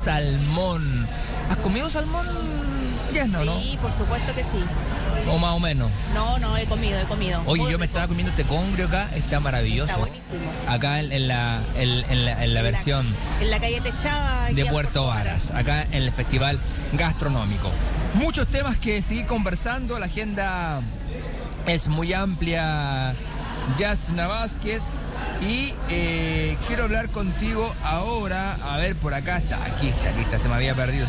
salmón. ¿Has comido salmón, Yasna, o no? Sí, por supuesto que sí. ¿O más o menos? No, he comido. Oye, Muy yo me rico. estaba comiendo este congrio acá, está maravilloso. Está buenísimo. Acá en la versión En la calle techada. aquí de a Puerto Varas, acá en el Festival Gastronómico. Muchos temas que seguir conversando, la agenda es muy amplia, Yasna Vázquez, y quiero hablar contigo ahora, a ver, por acá está, aquí está, se me había perdido.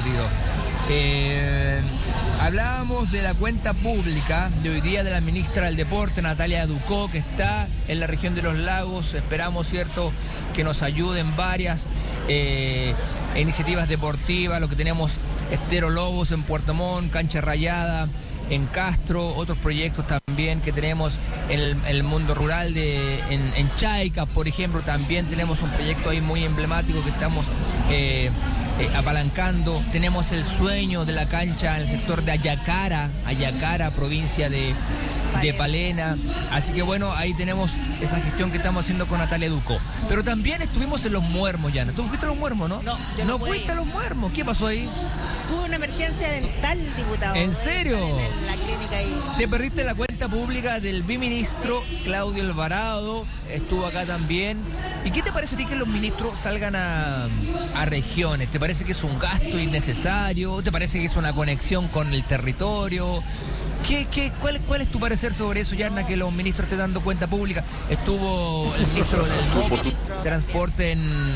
Hablábamos de la cuenta pública de hoy día de la ministra del Deporte, Natalia Ducó, que está en la región de los lagos. Esperamos, ¿cierto?, que nos ayuden varias iniciativas deportivas, lo que tenemos Estero Lobos en Puerto Montt, Cancha Rayada en Castro, otros proyectos también que tenemos en el mundo rural en Chaica, por ejemplo. También tenemos un proyecto ahí muy emblemático que estamos apalancando. Tenemos el sueño de la cancha en el sector de Ayacara, provincia de Palena. Así que bueno, ahí tenemos esa gestión que estamos haciendo con Natalia Ducó. Pero también estuvimos en Los Muermos, Yana. ¿Tú fuiste a Los Muermos, no? No, yo no fui. Fuiste a Los Muermos. ¿Qué pasó ahí? Tuve una emergencia dental, diputado. ¿En serio? En la clínica ahí. Te perdiste la cuenta pública del biministro Claudio Alvarado, estuvo acá también. ¿Y qué te parece a ti que los ministros salgan a regiones? ¿Te parece que es un gasto innecesario? ¿Te parece que es una conexión con el territorio? ¿Cuál es tu parecer sobre eso, Yarna, que los ministros estén dando cuenta pública? Estuvo el ministro del Transporte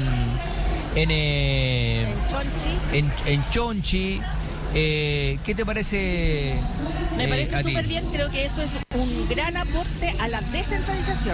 en Chonchi. ¿Qué te parece? Me parece a ti? súper bien, creo que eso es un gran aporte a la descentralización.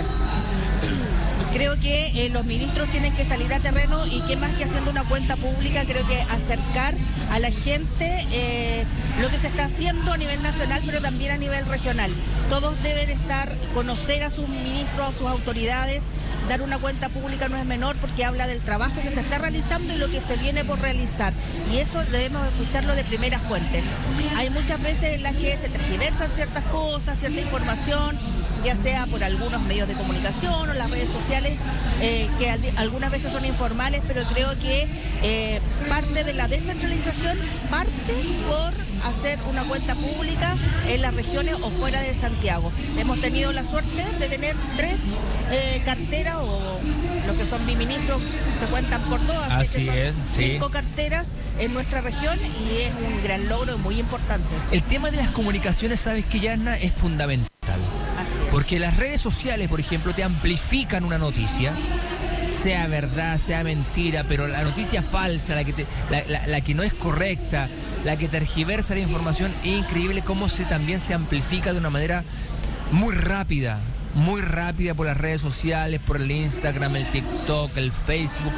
Creo que los ministros tienen que salir a terreno y qué más que haciendo una cuenta pública, creo que acercar a la gente lo que se está haciendo a nivel nacional, pero también a nivel regional. Todos deben conocer a sus ministros, a sus autoridades. Dar una cuenta pública no es menor porque habla del trabajo que se está realizando y lo que se viene por realizar. Y eso debemos escucharlo de primera fuente. Hay muchas veces en las que se tergiversan ciertas cosas, cierta información, ya sea por algunos medios de comunicación o las redes sociales, que algunas veces son informales, pero creo que parte de la descentralización parte por hacer una cuenta pública en las regiones o fuera de Santiago. Hemos tenido la suerte de tener 3 carteras, o lo que son biministros se cuentan por todas. Así es, sí. 5 carteras en nuestra región y es un gran logro muy importante. El tema de las comunicaciones, ¿sabes qué, Yarna? Es fundamental. Porque las redes sociales, por ejemplo, te amplifican una noticia, sea verdad, sea mentira, pero la noticia falsa, la que no es correcta, la que tergiversa la información, es increíble cómo también se amplifica de una manera muy rápida por las redes sociales, por el Instagram, el TikTok, el Facebook.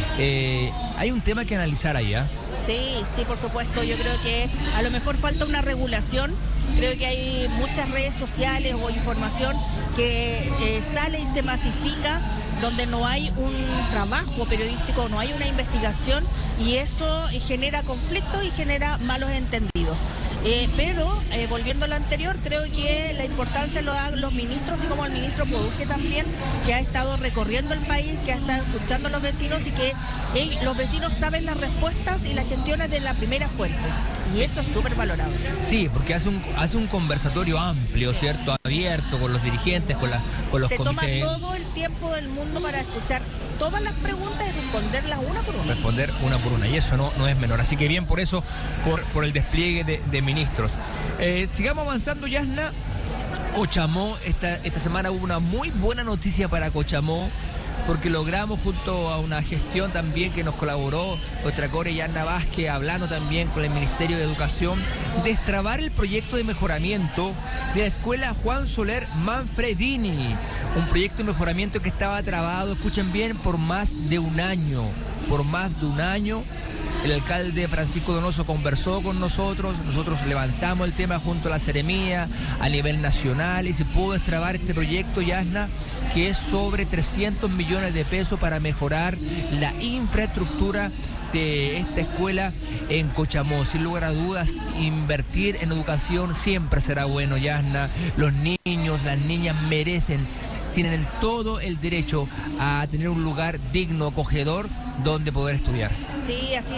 Hay un tema que analizar ahí, ¿eh? Sí, por supuesto. Yo creo que a lo mejor falta una regulación. Creo que hay muchas redes sociales o información que sale y se masifica, donde no hay un trabajo periodístico, no hay una investigación, y eso genera conflictos y genera malos entendidos. Pero volviendo a lo anterior, creo que la importancia lo dan los ministros, así como el ministro Produje también, que ha estado recorriendo el país, que ha estado escuchando a los vecinos y que los vecinos saben las respuestas y las gestiones de la primera fuente. Y eso es súper valorado. Sí, porque hace un conversatorio amplio, ¿cierto? Abierto con los dirigentes, con los comités. Se toma todo el tiempo del mundo para escuchar todas las preguntas y responderlas una por una. Responder una por una, y eso no es menor. Así que bien por eso, por el despliegue de ministros. Sigamos avanzando, Yasna. Cochamó, esta semana hubo una muy buena noticia para Cochamó, porque logramos, junto a una gestión también que nos colaboró nuestra core Yasna Vázquez, hablando también con el Ministerio de Educación, destrabar el proyecto de mejoramiento de la escuela Juan Soler Manfredini. Un proyecto de mejoramiento que estaba trabado, escuchen bien, por más de un año. El alcalde Francisco Donoso conversó con nosotros levantamos el tema junto a la Seremía a nivel nacional y se pudo destrabar este proyecto, Yasna, que es sobre 300 millones de pesos para mejorar la infraestructura de esta escuela en Cochamó. Sin lugar a dudas, invertir en educación siempre será bueno, Yasna. Los niños, las niñas tienen todo el derecho a tener un lugar digno, acogedor, donde poder estudiar. Sí, así